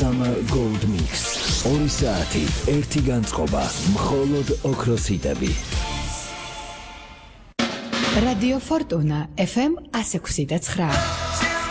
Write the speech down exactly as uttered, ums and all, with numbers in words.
Summer Gold Mix. ორი საათი, ერთი განწყობა, მხოლოდ ოქროს ჰიტები. რადიო ფორტუნა ეფ ემ one oh six point nine.